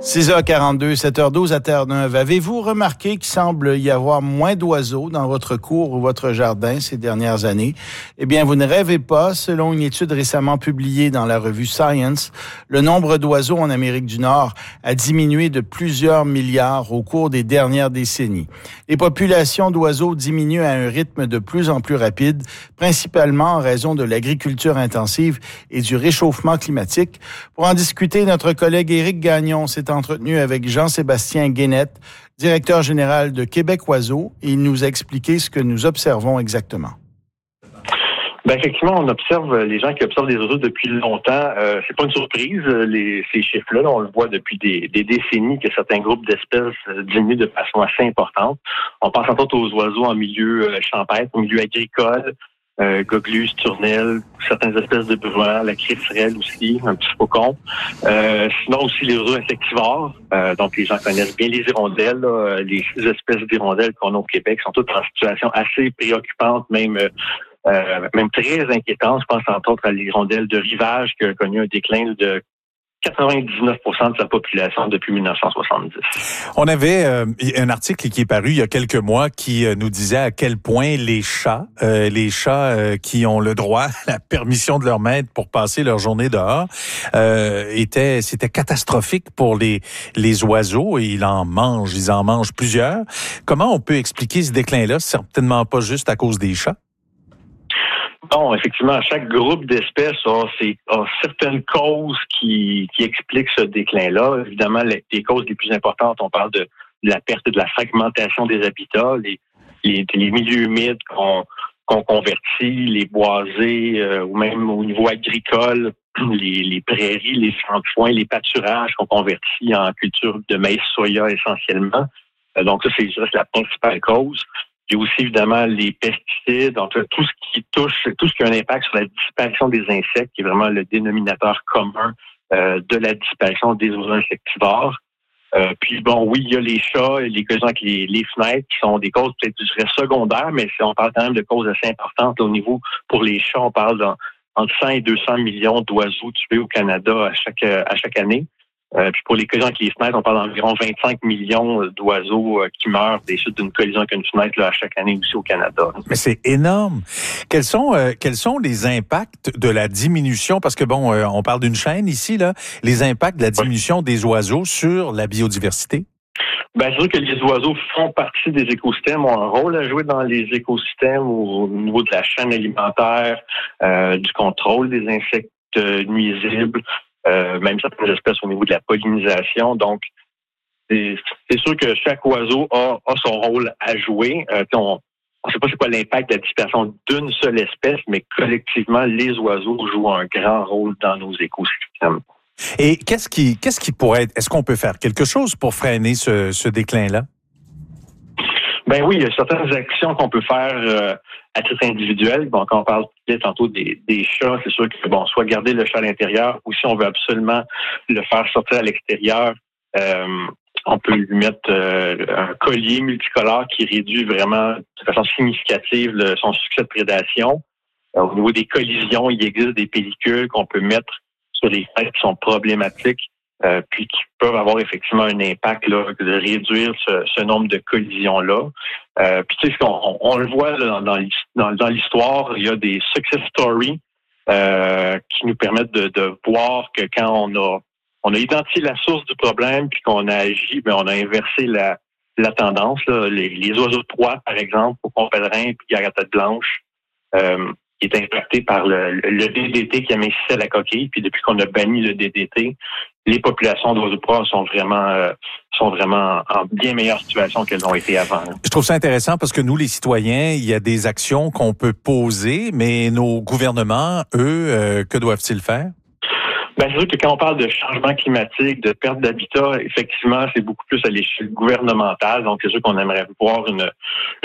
6h42, 7h12 à Terre-Neuve. Avez-vous remarqué qu'il semble y avoir moins d'oiseaux dans votre cour ou votre jardin ces dernières années? Eh bien, vous ne rêvez pas. Selon une étude récemment publiée dans la revue Science, le nombre d'oiseaux en Amérique du Nord a diminué de plusieurs milliards au cours des dernières décennies. Les populations d'oiseaux diminuent à un rythme de plus en plus rapide, principalement en raison de l'agriculture intensive et du réchauffement climatique. Pour en discuter, notre collègue Éric Gagnon s'est entretenu avec Jean-Sébastien Guénette, directeur général de Québec Oiseaux, et il nous a expliqué ce que nous observons exactement. Ben effectivement, on observe les gens qui observent les oiseaux depuis longtemps. C'est pas une surprise, ces chiffres-là. On le voit depuis des décennies que certains groupes d'espèces diminuent de façon assez importante. On pense entre autres aux oiseaux en milieu champêtre, en milieu agricole, gogelus, turnelles, certaines espèces de bruants, la crifrelle aussi, un petit faucon. Sinon aussi les oiseaux insectivores. Donc les gens connaissent bien les hirondelles. Là. Les espèces d'hirondelles qu'on a au Québec sont toutes en situation assez préoccupante, même très inquiétante. Je pense entre autres à l'hirondelle de rivage qui a connu un déclin de 99% de sa population depuis 1970. On avait un article qui est paru il y a quelques mois qui nous disait à quel point les chats qui ont le droit, la permission de leur maître pour passer leur journée dehors, c'était catastrophique pour les oiseaux et ils en mangent plusieurs. Comment on peut expliquer ce déclin-là? C'est certainement pas juste à cause des chats. Bon, effectivement, chaque groupe d'espèces a certaines causes qui expliquent ce déclin-là. Évidemment, les causes les plus importantes, on parle de la perte et de la fragmentation des habitats, les milieux humides qu'on convertit, les boisés, ou même au niveau agricole, les prairies, les champs de foin, les pâturages qu'on convertit en culture de maïs soya essentiellement. Donc ça, c'est la principale cause. Il y a aussi évidemment les pesticides, donc tout ce qui a un impact sur la disparition des insectes, qui est vraiment le dénominateur commun de la disparition des oiseaux insectivores. Puis bon, oui, il y a les chats, les collisions avec les fenêtres, qui sont des causes peut-être, je dirais, secondaires, mais on parle quand même de causes assez importantes. Là, au niveau, pour les chats, on parle entre 100 et 200 millions d'oiseaux tués au Canada à chaque année. Puis pour les collisions avec les fenêtres, on parle d'environ 25 millions d'oiseaux qui meurent des suites d'une collision avec une fenêtre là, à chaque année aussi au Canada. Mais c'est énorme. Quels sont les impacts de la diminution? Parce que bon, on parle d'une chaîne ici, là. Les impacts de la diminution des oiseaux sur la biodiversité? Ben, c'est sûr que les oiseaux font partie des écosystèmes, ont un rôle à jouer dans les écosystèmes au niveau de la chaîne alimentaire, du contrôle des insectes nuisibles. Même certaines espèces au niveau de la pollinisation. Donc, c'est sûr que chaque oiseau a son rôle à jouer. On ne sait pas c'est quoi l'impact de la disparition d'une seule espèce, mais collectivement, les oiseaux jouent un grand rôle dans nos écosystèmes. Et qu'est-ce qui pourrait être... Est-ce qu'on peut faire quelque chose pour freiner ce déclin-là? Ben oui, il y a certaines actions qu'on peut faire à titre individuel. Bon, quand on parle tantôt des chats, c'est sûr que soit garder le chat à l'intérieur, ou si on veut absolument le faire sortir à l'extérieur, on peut lui mettre un collier multicolore qui réduit vraiment de façon significative son succès de prédation. Au niveau des collisions, il existe des pellicules qu'on peut mettre sur les fêtes qui sont problématiques. Puis qui peuvent avoir effectivement un impact là, de réduire ce nombre de collisions-là. Puis tu sais, on le voit là, dans l'histoire, il y a des success stories qui nous permettent de voir que quand on a identifié la source du problème puis qu'on a agi, ben on a inversé la tendance. Là. Les oiseaux de proie, par exemple, au pont-pèlerin puis à la tête blanche, qui est impacté par le DDT qui amincissait la coquille. Puis depuis qu'on a banni le DDT, les populations d'oiseaux de proie sont vraiment en bien meilleure situation qu'elles ont été avant. Je trouve ça intéressant parce que nous, les citoyens, il y a des actions qu'on peut poser, mais nos gouvernements, eux, que doivent-ils faire? Ben, c'est sûr que quand on parle de changement climatique, de perte d'habitat, effectivement, c'est beaucoup plus à l'échelle gouvernementale. Donc, c'est sûr qu'on aimerait voir une